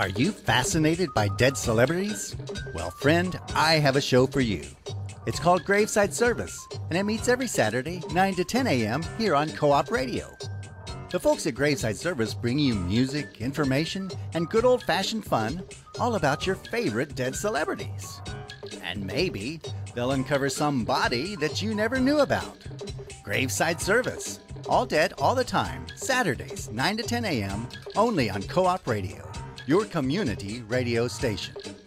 Are you fascinated by dead celebrities? Well, friend, I have a show for you. It's called Graveside Service, and it meets every Saturday, 9 to 10 a.m. here on Co-op Radio. The folks at Graveside Service bring you music, information, and good old-fashioned fun all about your favorite dead celebrities. And maybe they'll uncover some body that you never knew about. Graveside Service, all dead all the time, Saturdays, 9 to 10 a.m., only on Co-op Radio, your community radio station.